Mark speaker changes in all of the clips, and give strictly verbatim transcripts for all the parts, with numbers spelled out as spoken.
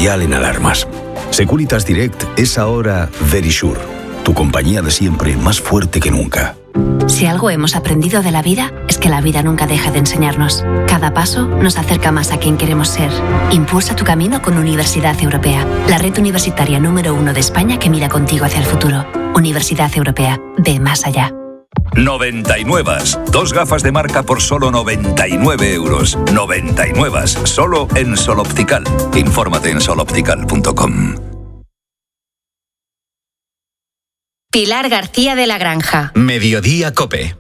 Speaker 1: especial en alarmas. Securitas Direct es ahora Verisure, tu compañía de siempre más fuerte que nunca.
Speaker 2: Si algo hemos aprendido de la vida, es que la vida nunca deja de enseñarnos. Cada paso nos acerca más a quien queremos ser. Impulsa tu camino con Universidad Europea, la red universitaria número uno de España que mira contigo hacia el futuro. Universidad Europea, ve más allá.
Speaker 3: noventa y nueve. Dos gafas de marca por solo noventa y nueve euros. noventa y nueve. Solo en Sol Optical. Infórmate en sol optical punto com.
Speaker 4: Pilar García de la Granja.
Speaker 5: Mediodía Cope.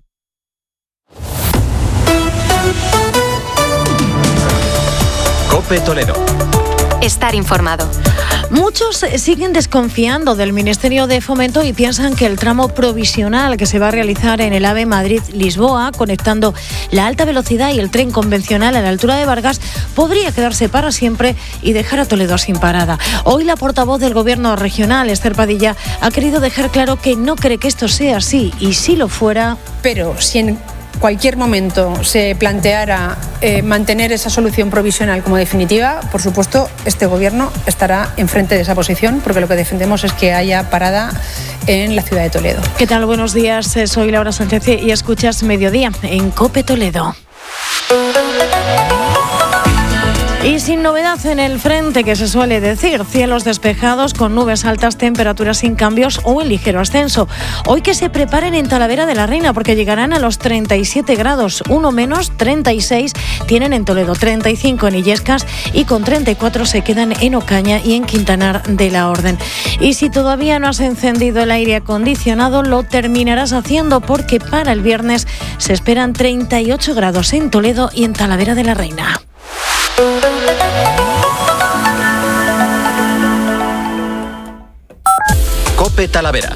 Speaker 5: Cope Toledo.
Speaker 4: Estar informado.
Speaker 6: Muchos siguen desconfiando del Ministerio de Fomento y piensan que el tramo provisional que se va a realizar en el AVE Madrid-Lisboa, conectando la alta velocidad y el tren convencional a la altura de Vargas, podría quedarse para siempre y dejar a Toledo sin parada. Hoy la portavoz del Gobierno regional, Esther Padilla, ha querido dejar claro que no cree que esto sea así, y si lo fuera...
Speaker 7: Pero si en cualquier momento se planteara eh, mantener esa solución provisional como definitiva, por supuesto, este Gobierno estará enfrente de esa posición, porque lo que defendemos es que haya parada en la ciudad de Toledo.
Speaker 6: ¿Qué tal? Buenos días, soy Laura Sánchez y escuchas Mediodía en COPE Toledo. Y sin novedad en el frente, que se suele decir, cielos despejados con nubes altas, temperaturas sin cambios o en ligero ascenso. Hoy que se preparen en Talavera de la Reina, porque llegarán a los treinta y siete grados, uno menos, treinta y seis tienen en Toledo, treinta y cinco en Illescas y con treinta y cuatro se quedan en Ocaña y en Quintanar de la Orden. Y si todavía no has encendido el aire acondicionado, lo terminarás haciendo, porque para el viernes se esperan treinta y ocho grados en Toledo y en Talavera de la Reina.
Speaker 5: Cope Talavera.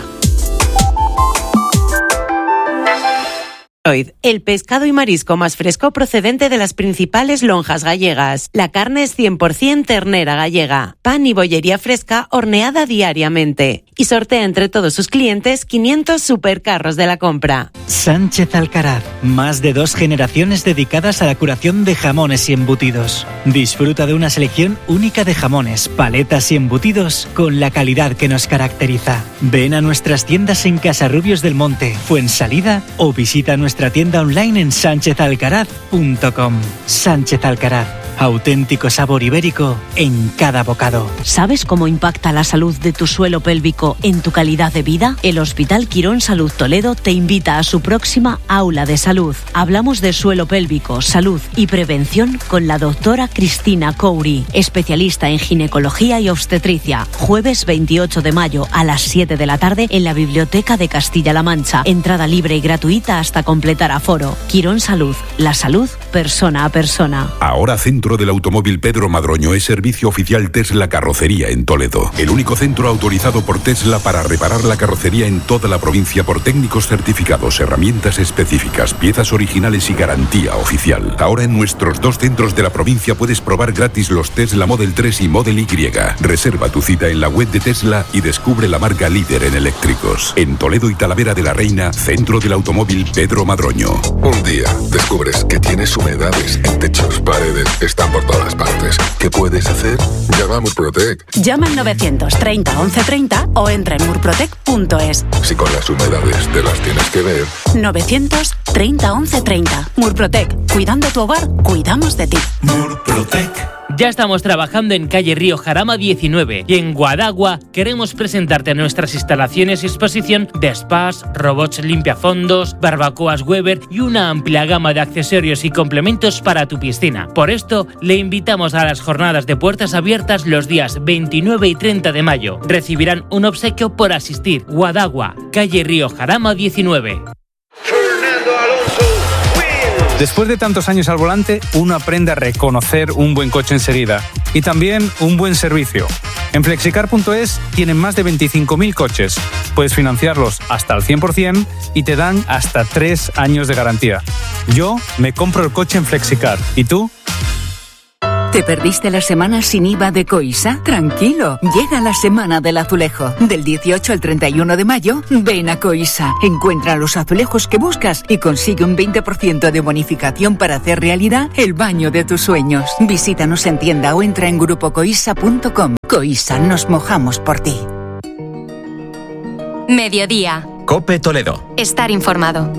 Speaker 8: El pescado y marisco más fresco procedente de las principales lonjas gallegas. La carne es cien por ciento ternera gallega. Pan y bollería fresca horneada diariamente. Y sortea entre todos sus clientes quinientos supercarros de la compra.
Speaker 9: Sánchez Alcaraz. Más de dos generaciones dedicadas a la curación de jamones y embutidos. Disfruta de una selección única de jamones, paletas y embutidos con la calidad que nos caracteriza. Ven a nuestras tiendas en Casarrubios del Monte, Fuensalida o visita nuestra tienda online en sánchez alcaraz punto com. Sánchez Alcaraz. Auténtico sabor ibérico en cada bocado.
Speaker 10: ¿Sabes cómo impacta la salud de tu suelo pélvico en tu calidad de vida? El Hospital Quirón Salud Toledo te invita a su próxima aula de salud. Hablamos de suelo pélvico, salud y prevención con la doctora Cristina Couri, especialista en ginecología y obstetricia. Jueves veintiocho de mayo a las siete de la tarde en la Biblioteca de Castilla-La Mancha. Entrada libre y gratuita hasta completar aforo. Quirón Salud, la salud persona a persona.
Speaker 11: Ahora Centro del Automóvil Pedro Madroño es servicio oficial Tesla Carrocería en Toledo. El único centro autorizado por Tesla para reparar la carrocería en toda la provincia por técnicos certificados, herramientas específicas, piezas originales y garantía oficial. Ahora en nuestros dos centros de la provincia puedes probar gratis los Tesla Model tres y Model Y. Reserva tu cita en la web de Tesla y descubre la marca líder en eléctricos. En Toledo y Talavera de la Reina, Centro del Automóvil Pedro Madroño.
Speaker 12: Un día descubres que tienes humedades en techos, paredes, están por todas partes. ¿Qué puedes hacer? Llama a Murprotec.
Speaker 10: Llama al novecientos treinta once treinta o entra en murprotec punto es.
Speaker 12: Si con las humedades te las tienes que ver.
Speaker 10: novecientos treinta once treinta. Murprotec. Cuidando tu hogar, cuidamos de ti.
Speaker 13: Murprotec. Ya estamos trabajando en calle Río Jarama diecinueve y en Guadagua queremos presentarte nuestras instalaciones y exposición de spas, robots limpiafondos, barbacoas Weber y una amplia gama de accesorios y complementos para tu piscina. Por esto, le invitamos a las jornadas de puertas abiertas los días veintinueve y treinta de mayo. Recibirán un obsequio por asistir. Guadagua, calle Río Jarama diecinueve.
Speaker 14: Después de tantos años al volante, uno aprende a reconocer un buen coche enseguida y también un buen servicio. En flexicar punto es tienen más de veinticinco mil coches. Puedes financiarlos hasta el cien por ciento y te dan hasta tres años de garantía. Yo me compro el coche en Flexicar. ¿Y tú?
Speaker 15: ¿Te perdiste la semana sin I V A de Coisa? Tranquilo, llega la Semana del Azulejo. Del dieciocho al treinta y uno de mayo, ven a Coisa. Encuentra los azulejos que buscas y consigue un veinte por ciento de bonificación para hacer realidad el baño de tus sueños. Visítanos en tienda o entra en grupo coisa punto com. Coisa, nos mojamos por ti.
Speaker 4: Mediodía.
Speaker 5: COPE Toledo.
Speaker 4: Estar informado.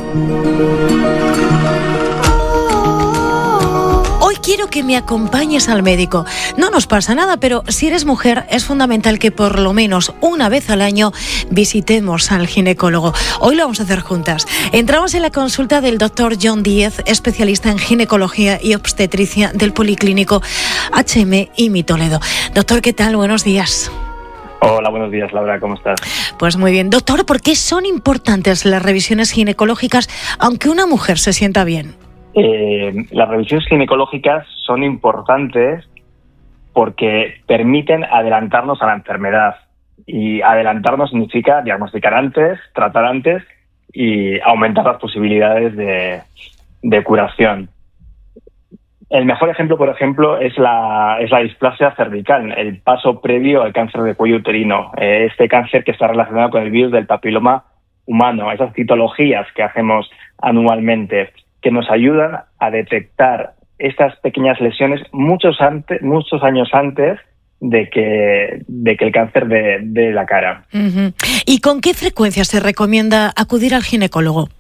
Speaker 6: Hoy quiero que me acompañes al médico. No nos pasa nada, pero si eres mujer es fundamental que por lo menos una vez al año visitemos al ginecólogo. Hoy lo vamos a hacer juntas. Entramos en la consulta del doctor John Díez, especialista en ginecología y obstetricia del Policlínico H M I M I Toledo. Doctor, ¿qué tal? Buenos días.
Speaker 16: Hola, buenos días, Laura, ¿cómo estás?
Speaker 6: Pues muy bien. Doctor, ¿por qué son importantes las revisiones ginecológicas aunque una mujer se sienta bien?
Speaker 16: Eh, las revisiones ginecológicas son importantes porque permiten adelantarnos a la enfermedad. Y adelantarnos significa diagnosticar antes, tratar antes y aumentar las posibilidades de, de curación. El mejor ejemplo, por ejemplo, es la, es la displasia cervical, el paso previo al cáncer de cuello uterino. Eh, este cáncer que está relacionado con el virus del papiloma humano, esas citologías que hacemos anualmente, que nos ayudan a detectar estas pequeñas lesiones muchos, antes, muchos años antes de que, de que el cáncer de, de la cara.
Speaker 6: Uh-huh. ¿Y con qué frecuencia se recomienda acudir al ginecólogo?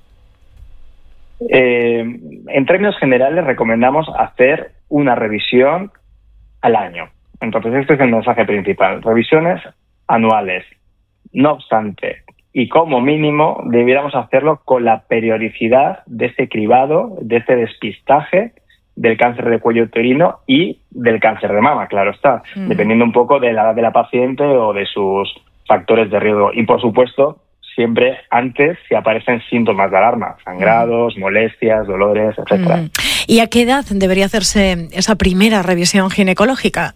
Speaker 16: Eh, en términos generales recomendamos hacer una revisión al año. Entonces este es el mensaje principal, revisiones anuales. No obstante, y como mínimo debiéramos hacerlo con la periodicidad de este cribado, de este despistaje del cáncer de cuello uterino y del cáncer de mama, claro está, mm. dependiendo un poco de la edad de la paciente o de sus factores de riesgo. Y por supuesto, siempre antes si aparecen síntomas de alarma, sangrados, mm. molestias, dolores, etcétera. Mm.
Speaker 6: ¿Y a qué edad debería hacerse esa primera revisión ginecológica?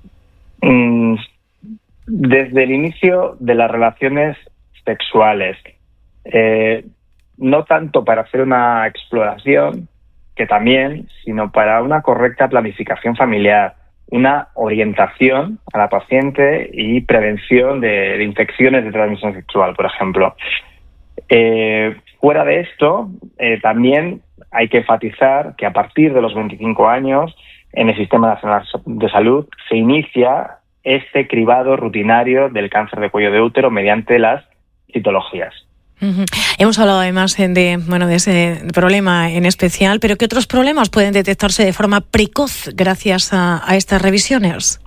Speaker 16: Mm, desde el inicio de las relaciones sexuales. Eh, no tanto para hacer una exploración, que también, sino para una correcta planificación familiar, una orientación a la paciente y prevención de, de infecciones de transmisión sexual, por ejemplo. Eh, fuera de esto, eh, también hay que enfatizar que a partir de los veinticinco años, en el Sistema Nacional de Salud, se inicia este cribado rutinario del cáncer de cuello de útero mediante las citologías.
Speaker 6: Uh-huh. Hemos hablado además de, bueno, de ese problema en especial, pero ¿qué otros problemas pueden detectarse de forma precoz gracias a, a estas revisiones?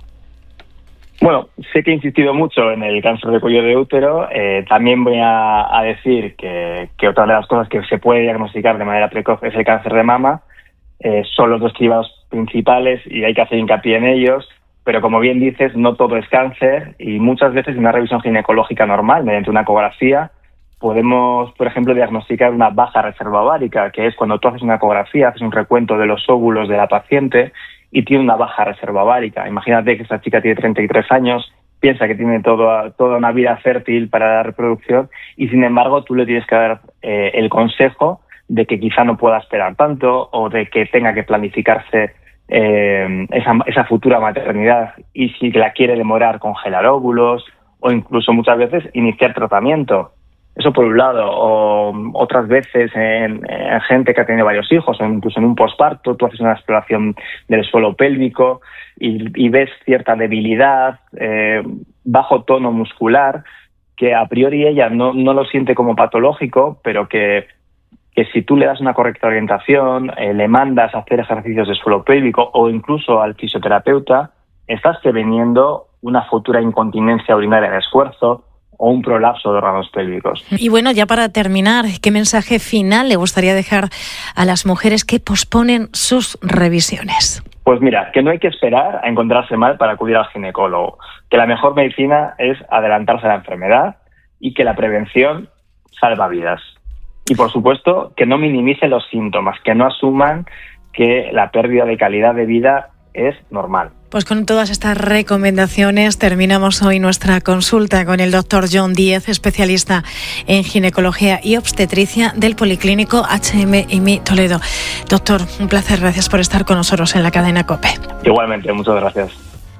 Speaker 16: Bueno, sé que he insistido mucho en el cáncer de cuello de útero. Eh, también voy a, a decir que, que otra de las cosas que se puede diagnosticar de manera precoz es el cáncer de mama. Eh, son los dos cribados principales y hay que hacer hincapié en ellos. Pero como bien dices, no todo es cáncer y muchas veces en una revisión ginecológica normal, mediante una ecografía, podemos, por ejemplo, diagnosticar una baja reserva ovárica, que es cuando tú haces una ecografía, haces un recuento de los óvulos de la paciente y tiene una baja reserva ovárica. Imagínate que esta chica tiene treinta y tres años, piensa que tiene toda, toda una vida fértil para la reproducción y, sin embargo, tú le tienes que dar eh, el consejo de que quizá no pueda esperar tanto o de que tenga que planificarse eh, esa, esa futura maternidad y, si la quiere demorar, congelar óvulos o incluso muchas veces iniciar tratamiento. Eso por un lado, o otras veces en, en gente que ha tenido varios hijos, o incluso en un posparto, tú haces una exploración del suelo pélvico y, y ves cierta debilidad, eh, bajo tono muscular, que a priori ella no, no lo siente como patológico, pero que, que si tú le das una correcta orientación, eh, le mandas a hacer ejercicios de suelo pélvico o incluso al fisioterapeuta, estás preveniendo una futura incontinencia urinaria de esfuerzo, o un prolapso de órganos pélvicos.
Speaker 6: Y bueno, ya para terminar, ¿qué mensaje final le gustaría dejar a las mujeres que posponen sus revisiones?
Speaker 16: Pues mira, que no hay que esperar a encontrarse mal para acudir al ginecólogo, que la mejor medicina es adelantarse a la enfermedad y que la prevención salva vidas. Y por supuesto, que no minimicen los síntomas, que no asuman que la pérdida de calidad de vida es normal.
Speaker 6: Pues con todas estas recomendaciones terminamos hoy nuestra consulta con el doctor John Díez, especialista en ginecología y obstetricia del Policlínico H M I M I Toledo. Doctor, un placer, gracias por estar con nosotros en la cadena COPE.
Speaker 16: Igualmente, muchas gracias.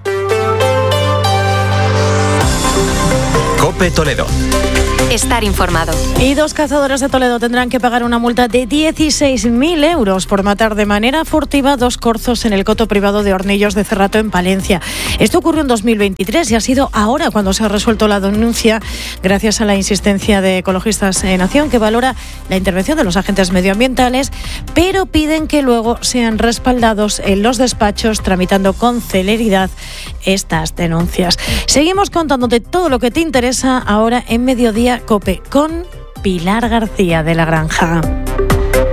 Speaker 5: COPE Toledo.
Speaker 4: Estar informado.
Speaker 6: Y dos cazadores de Toledo tendrán que pagar una multa de dieciséis mil euros por matar de manera furtiva dos corzos en el coto privado de Hornillos de Cerrato, en Palencia. Esto ocurrió en dos mil veintitrés y ha sido ahora cuando se ha resuelto la denuncia, gracias a la insistencia de Ecologistas en Acción, que valora la intervención de los agentes medioambientales, pero piden que luego sean respaldados en los despachos, tramitando con celeridad estas denuncias. Seguimos contándote todo lo que te interesa ahora en Mediodía COPE con Pilar García de la Granja.